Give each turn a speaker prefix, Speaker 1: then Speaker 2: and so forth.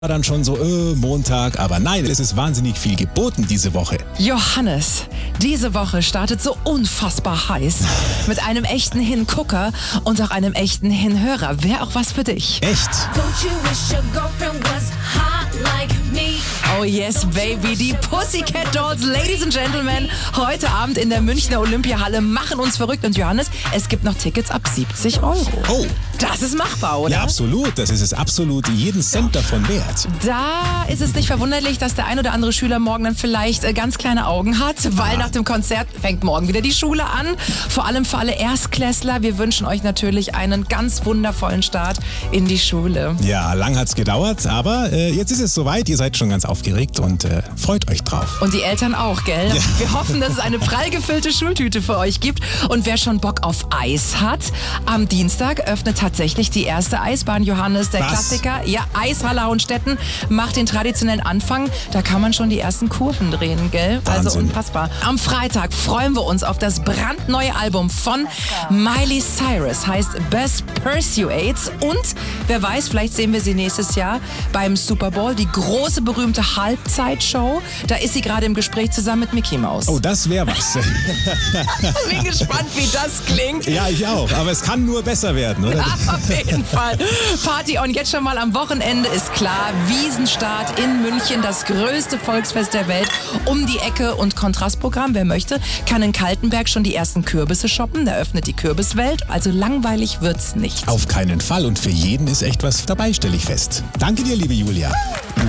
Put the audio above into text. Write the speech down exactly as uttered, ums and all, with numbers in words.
Speaker 1: War dann schon so, äh, Montag, aber nein, es ist wahnsinnig viel geboten diese Woche.
Speaker 2: Johannes, diese Woche startet so unfassbar heiß. Mit einem echten Hingucker und auch einem echten Hinhörer. Wäre auch was für dich.
Speaker 1: Echt?
Speaker 3: Don't you wish your girlfriend was hot like me?
Speaker 2: Oh yes, baby, die Pussycat Dolls, Ladies and Gentlemen, heute Abend in der Münchner Olympiahalle machen uns verrückt. Und Johannes, es gibt noch Tickets ab siebzig Euro.
Speaker 1: Oh.
Speaker 2: Das ist machbar, oder?
Speaker 1: Ja, absolut. Das ist es absolut jeden Cent davon wert.
Speaker 2: Da ist es nicht verwunderlich, dass der ein oder andere Schüler morgen dann vielleicht äh, ganz kleine Augen hat, weil nach dem Konzert fängt morgen wieder die Schule an. Vor allem für alle Erstklässler. Wir wünschen euch natürlich einen ganz wundervollen Start in die Schule.
Speaker 1: Ja, lang hat's gedauert, aber äh, jetzt ist es soweit. Ihr seid schon ganz aufgeregt und äh, freut euch drauf.
Speaker 2: Und die Eltern auch, gell?
Speaker 1: Ja.
Speaker 2: Wir hoffen, dass es eine prall gefüllte Schultüte für euch gibt. Und wer schon Bock auf Eis hat, am Dienstag öffnet tatsächlich die erste Eisbahn, Johannes, der
Speaker 1: Was?
Speaker 2: Klassiker. Ja, Eishalle Hohenstetten macht den traditionellen Anfang. Da kann man schon die ersten Kurven drehen, gell? Also
Speaker 1: Wahnsinn.
Speaker 2: unfassbar. Am Freitag freuen wir uns auf das brandneue Album von Miley Cyrus. Heißt Best Pursuits. Und wer weiß, vielleicht sehen wir sie nächstes Jahr beim Super Bowl. Die große, berühmte Halbzeitshow. Da ist sie gerade im Gespräch zusammen mit Mickey Mouse.
Speaker 1: Oh, das wäre was.
Speaker 2: Ich bin gespannt, wie das klingt.
Speaker 1: Ja, ich auch. Aber es kann nur besser werden, oder?
Speaker 2: Auf jeden Fall. Party on jetzt schon mal am Wochenende ist klar. Wiesenstart in München, das größte Volksfest der Welt. Um die Ecke und Kontrastprogramm. Wer möchte, kann in Kaltenberg schon die ersten Kürbisse shoppen. Da öffnet die Kürbiswelt. Also langweilig wird's nicht.
Speaker 1: Auf keinen Fall. Und für jeden ist echt was dabei, stelle ich fest. Danke dir, liebe Julia.